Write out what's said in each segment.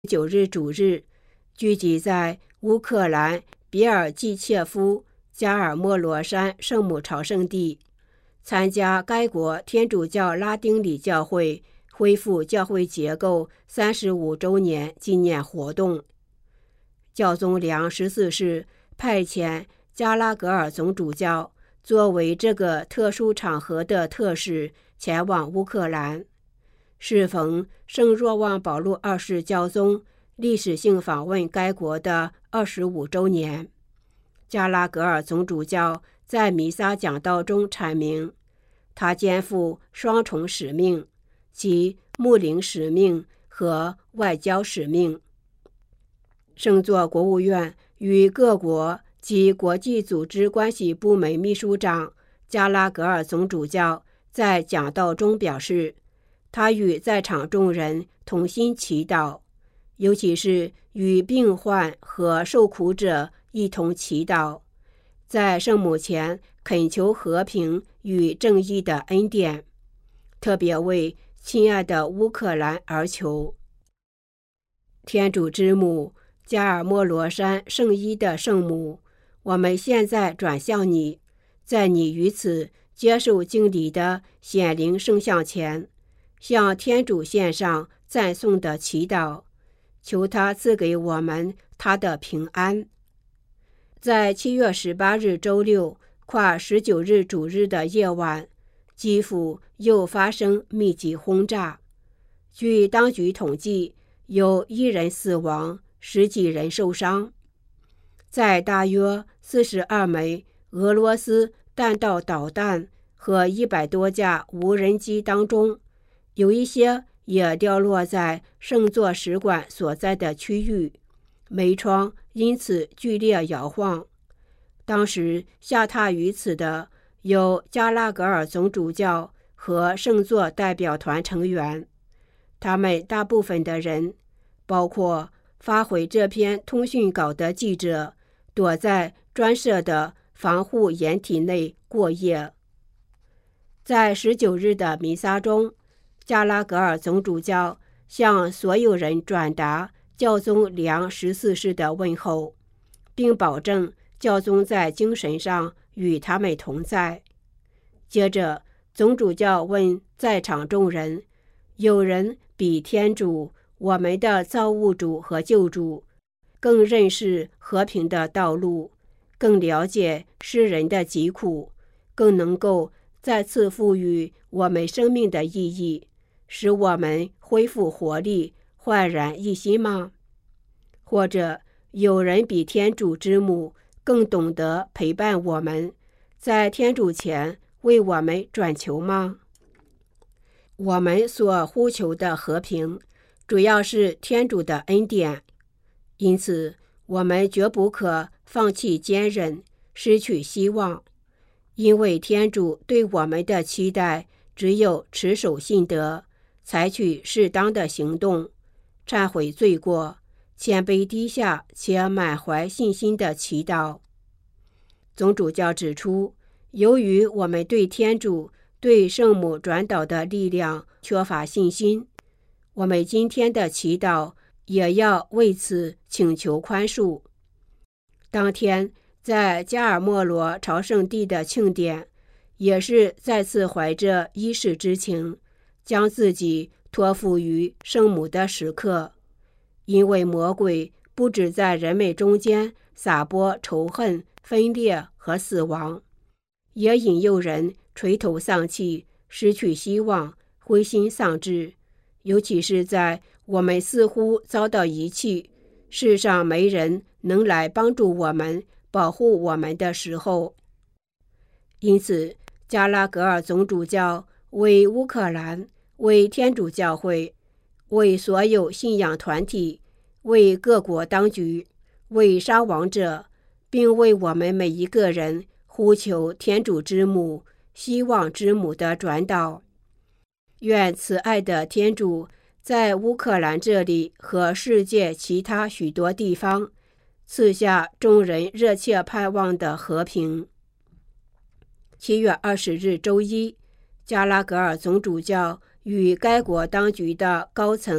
9日主日，聚集在乌克兰比尔季切夫加尔默罗山圣母朝圣地，参加该国天主教拉丁礼教会恢复教会结构35周年纪念活动。教宗良14世派遣加拉格尔总主教作为这个特殊场合的特使前往乌克兰，适逢圣若望保禄2世教宗历史性访问该国的25周年。加拉格尔总主教在弥撒讲道中阐明，他肩负双重使命，即牧灵使命和外交使命。圣座国务院与各国及国际组织关系部门秘书长加拉格尔总主教在讲道中表示，他与在场众人同心祈祷，尤其是与病患和受苦者一同祈祷，在圣母前恳求和平与正义的恩典，特别为亲爱的乌克兰而求。天主之母，加尔默罗山圣衣的圣母，我们现在转向你，在你于此接受敬礼的显灵圣像前，向天主献上赞颂的祈祷，求他赐给我们他的平安。在7月18日周六跨19日主日的夜晚，基辅又发生密集轰炸，据当局统计，有1人死亡，10几人受伤。在大约42枚俄罗斯弹道导弹和100多架无人机当中，有一些也掉落在圣座使馆所在的区域，门窗因此剧烈摇晃。当时下榻于此的有加拉格尔总主教和圣座代表团成员，他们大部分的人，包括发回这篇通讯稿的记者，躲在专设的防护掩体内过夜。在19日的弥撒中，加拉格尔总主教向所有人转达教宗良14世的问候，并保证教宗在精神上与他们同在。接着，总主教问在场众人，有人比天主，我们的造物主和救主，更认识和平的道路，更了解世人的疾苦，更能够再次赋予我们生命的意义，使我们恢复活力，焕然一新吗？或者有人比天主之母更懂得陪伴我们，在天主前为我们转求吗？我们所呼求的和平，主要是天主的恩典，因此我们绝不可放弃坚韧，失去希望，因为天主对我们的期待只有持守信德，采取适当的行动，忏悔罪过，谦卑低下且满怀信心的祈祷。总主教指出，由于我们对天主对圣母转导的力量缺乏信心，我们今天的祈祷也要为此请求宽恕。当天在加尔默罗朝圣地的庆典，也是再次怀着依世之情，将自己托付于圣母的时刻，因为魔鬼不只在人们中间撒播仇恨、分裂和死亡，也引诱人垂头丧气，失去希望，灰心丧志，尤其是在我们似乎遭到遗弃，世上没人能来帮助我们、保护我们的时候。因此，加拉格尔总主教为乌克兰、为天主教会、为所有信仰团体、为各国当局、为伤亡者，并为我们每一个人呼求天主之母、希望之母的转导。愿慈爱的天主在乌克兰这里和世界其他许多地方赐下众人热切盼望的和平。7月20日周一，加拉格尔总主教与该国当局的高层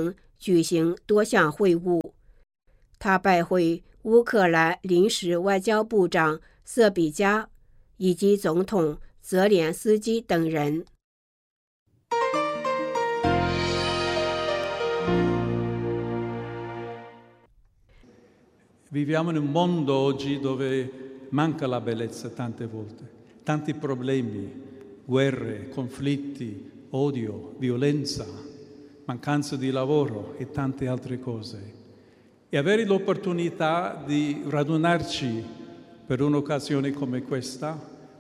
举行多项会晤。他拜会乌克兰临时外交部长瑟比加以及总统泽连斯基等人。 Viviamo in un mondo oggi dove manca la bellezza tante volte, tanti problemi, guerre, conflitti, odio, violenza, mancanza di lavoro e tante altre cose. E avere l'opportunità di radunarci per un'occasione come questa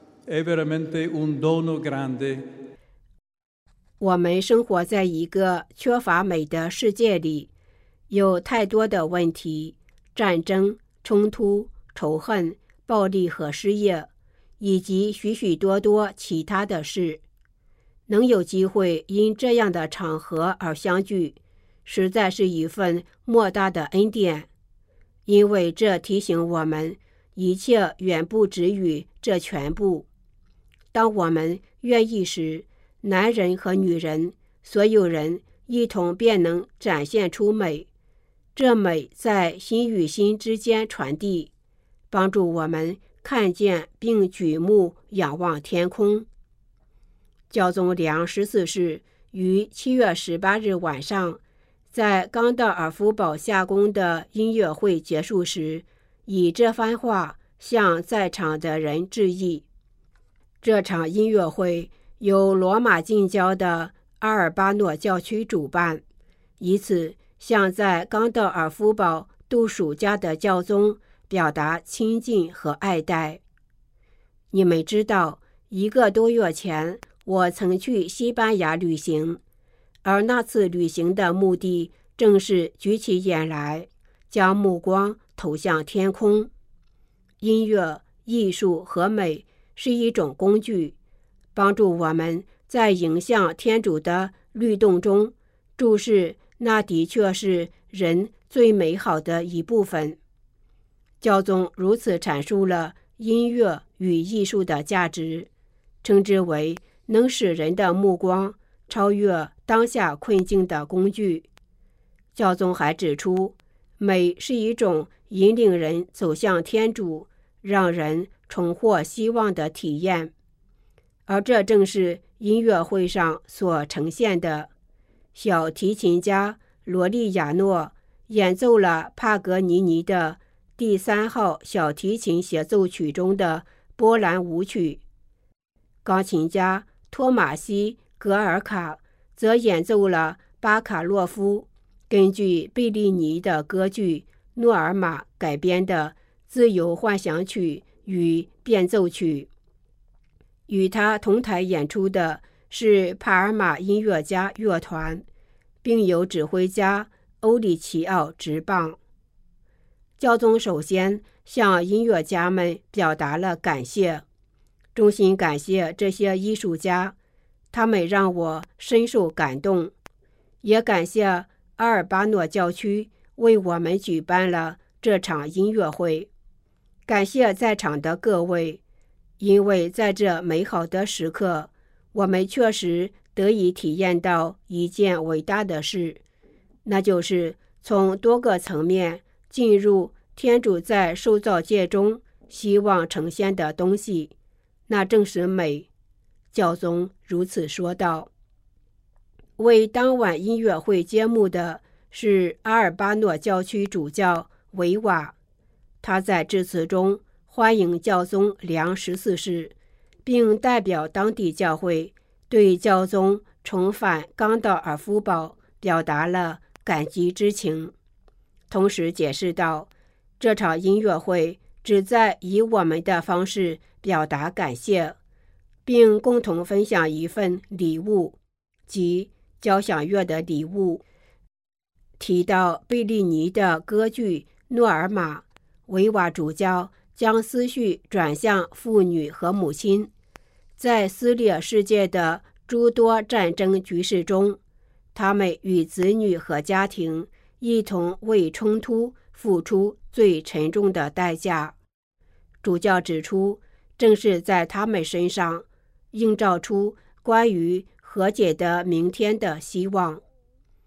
è veramente un dono grande. 我们生活在一个缺乏美的世界里，有太多的问题。战争、冲突、仇恨、暴力和失业，以及许许多多其他的事。能有机会因这样的场合而相聚，实在是一份莫大的恩典，因为这提醒我们，一切远不止于这全部。当我们愿意时，男人和女人，所有人一同便能展现出美。这美在心与心之间传递，帮助我们看见并举目仰望天空。教宗良14世于7月18日晚上，在冈道尔夫堡夏宫的音乐会结束时，以这番话向在场的人致意。这场音乐会由罗马近郊的阿尔巴诺教区主办，以此向在冈道尔夫堡度暑假的教宗表达亲近和爱戴。你们知道，1个多月前我曾去西班牙旅行，而那次旅行的目的正是举起眼来，将目光投向天空。音乐、艺术和美是一种工具，帮助我们在迎向天主的律动中注视那的确是人最美好的一部分。教宗如此阐述了音乐与艺术的价值，称之为能使人的目光超越当下困境的工具。教宗还指出，美是一种引领人走向天主，让人重获希望的体验，而这正是音乐会上所呈现的。小提琴家罗利亚诺演奏了帕格尼尼的第3号小提琴协奏曲中的波兰舞曲，钢琴家托马西·格尔卡则演奏了巴卡洛夫根据贝利尼的歌剧《诺尔玛》改编的自由幻想曲与变奏曲。与他同台演出的是帕尔马音乐家乐团，并由指挥家欧里奇奥执棒。教宗首先向音乐家们表达了感谢，衷心感谢这些艺术家，他们让我深受感动，也感谢阿尔巴诺教区为我们举办了这场音乐会，感谢在场的各位，因为在这美好的时刻，我们确实得以体验到一件伟大的事，那就是从多个层面进入天主在受造界中希望呈现的东西，那正是美。教宗如此说道。为当晚音乐会揭幕的是阿尔巴诺教区主教维瓦，他在致辞中欢迎教宗良14世，并代表当地教会对教宗重返冈道尔夫堡表达了感激之情，同时解释道，这场音乐会旨在以我们的方式表达感谢，并共同分享一份礼物，即交响乐的礼物。提到贝利尼的歌剧《诺尔玛》，维瓦主教将思绪转向妇女和母亲，在撕裂世界的诸多战争局势中，他们与子女和家庭一同为冲突付出最沉重的代价。主教指出，正是在他们身上映照出关于和解的明天的希望。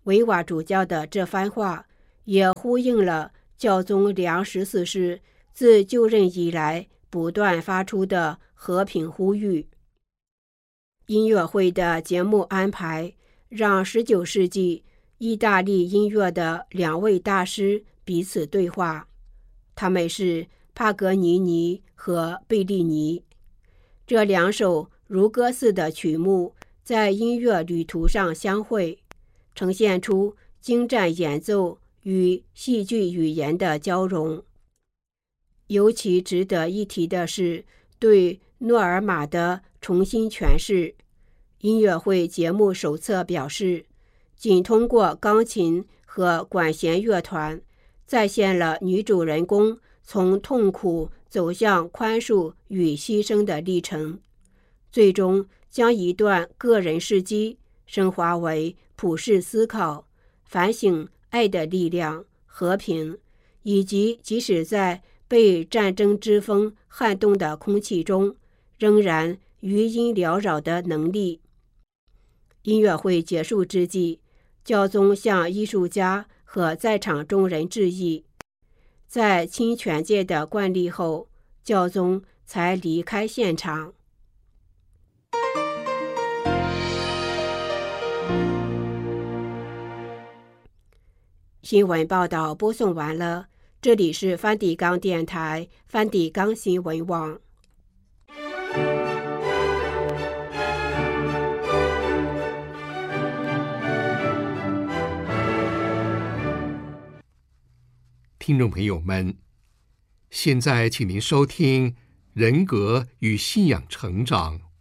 维瓦主教的这番话也呼应了教宗良14世自就任以来不断发出的和平呼吁。音乐会的节目安排让19世纪意大利音乐的2位大师彼此对话，他们是帕格尼尼和贝利尼。这2首如歌似的曲目在音乐旅途上相会，呈现出精湛演奏与戏剧语言的交融。尤其值得一提的是对诺尔玛的重新诠释。音乐会节目手册表示，仅通过钢琴和管弦乐团再现了女主人公从痛苦走向宽恕与牺牲的历程，最终将一段个人事迹升华为普世思考，反省爱的力量、和平，以及即使在被战争之风撼动的空气中仍然余音缭绕的能力。音乐会结束之际，教宗向艺术家和在场众人致意。在亲权界的惯例后，教宗才离开现场。新闻报道播送完了，这里是梵蒂冈电台梵蒂冈新闻网。 听众朋友们，现在请您收听《人格与信仰成长》